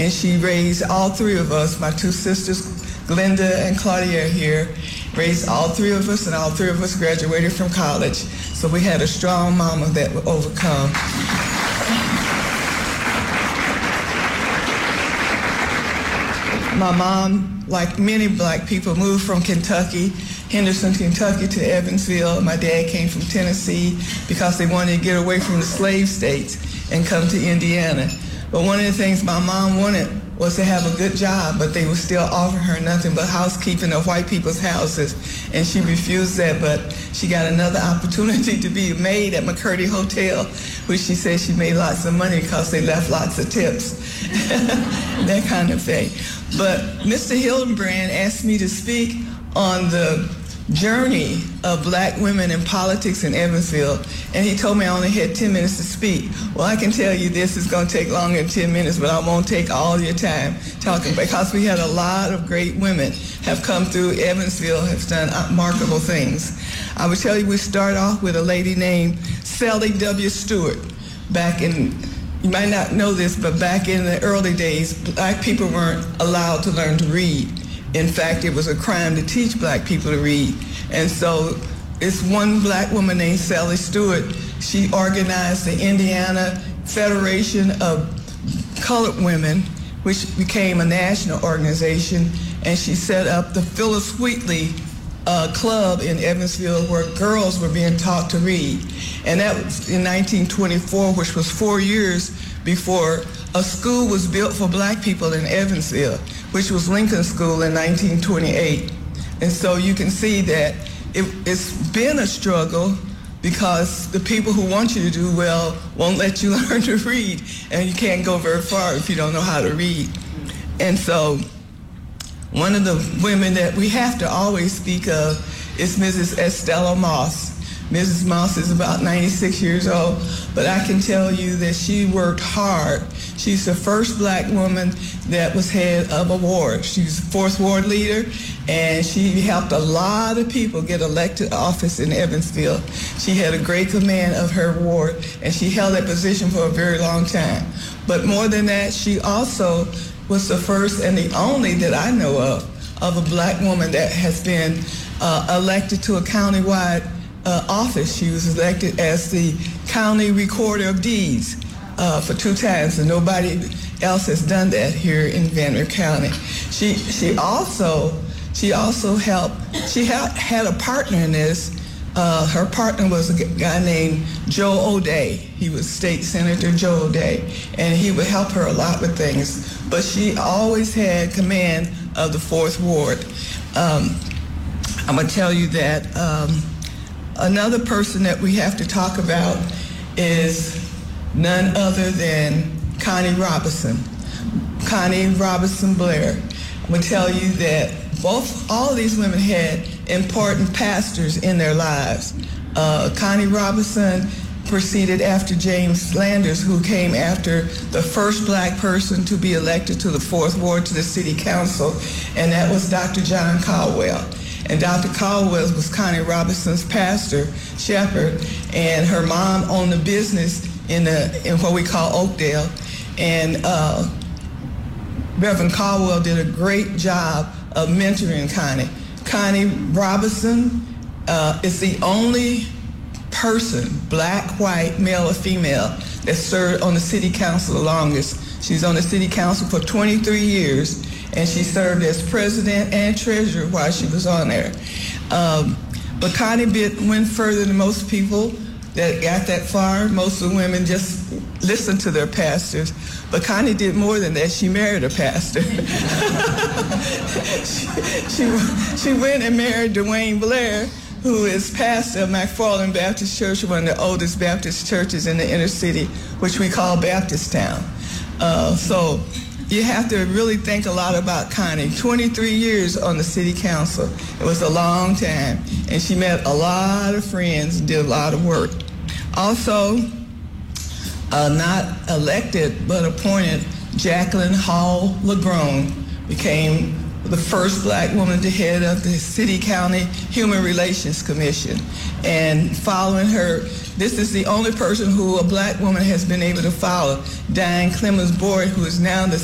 and she raised all three of us. My two sisters, Glenda and Claudia, here, raised all three of us, and all three of us graduated from college. So we had a strong mama that would overcome. My mom, like many black people, moved from Kentucky, Henderson, Kentucky, to Evansville. My dad came from Tennessee because they wanted to get away from the slave states and come to Indiana. But one of the things my mom wanted was to have a good job, but they would still offer her nothing but housekeeping of white people's houses, and she refused that. But she got another opportunity to be a maid at McCurdy Hotel, which she said she made lots of money because they left lots of tips, that kind of thing. But Mr. Hildenbrand asked me to speak on the journey of black women in politics in Evansville, and he told me I only had 10 minutes to speak. Well, I can tell you this is going to take longer than 10 minutes, but I won't take all your time talking, because we had a lot of great women have come through Evansville, have done remarkable things. I would tell you we start off with a lady named Sally W. Stewart. Back in, you might not know this, but back in the early days, black people weren't allowed to learn to read. In fact, it was a crime to teach black people to read. And so it's one black woman named Sally Stewart. She organized the Indiana Federation of Colored Women, which became a national organization, and she set up the Phyllis Wheatley Club in Evansville, where girls were being taught to read. And that was in 1924, which was 4 years before a school was built for black people in Evansville, which was Lincoln School in 1928. And so you can see that it's been a struggle, because the people who want you to do well won't let you learn to read, and you can't go very far if you don't know how to read. And so one of the women that we have to always speak of is Mrs. Estella Moss. Mrs. Moss is about 96 years old, but I can tell you that she worked hard. She's the first black woman that was head of a ward. She's the 4th Ward leader, and she helped a lot of people get elected to office in Evansville. She had a great command of her ward, and she held that position for a very long time. But more than that, she also was the first and the only that I know of a black woman that has been elected to a countywide office. She was elected as the county recorder of deeds for 2 times, and nobody else has done that here in Van Wert County. She also had a partner in this. Her partner was a guy named Joe O'Day. He was State Senator Joe O'Day, and he would help her a lot with things. But she always had command of the 4th Ward. I'm gonna tell you that another person that we have to talk about is none other than Connie Robinson. Connie Robinson Blair. I'm gonna tell you that all of these women had important pastors in their lives. Connie Robinson proceeded after James Landers, who came after the first black person to be elected to the 4th Ward to the City Council, and that was Dr. John Caldwell. And Dr. Caldwell was Connie Robinson's pastor, shepherd, and her mom owned a business in what we call Oakdale. And Reverend Caldwell did a great job of mentoring Connie. Connie Robinson is the only person, black, white, male or female, that served on the city council the longest. She's on the city council for 23 years, and she served as president and treasurer while she was on there. But Connie went further than most people that got that far. Most of the women just listened to their pastors. But Connie did more than that. She married a pastor. she went and married Dwayne Blair, who is pastor of McFarland Baptist Church, one of the oldest Baptist churches in the inner city, which we call Baptist Town. So you have to really think a lot about Connie. 23 years on the city council. It was a long time. And she met a lot of friends and did a lot of work. Also, not elected but appointed, Jacqueline Hall LaGrone became the first black woman to head of the City County Human Relations Commission. And following her, this is the only person who a black woman has been able to follow, Diane Clemens Boyd, who is now the